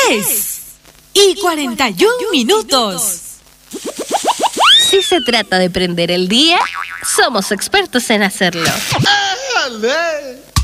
3:41. Si se trata de prender el día, somos expertos en hacerlo. ¡Ale!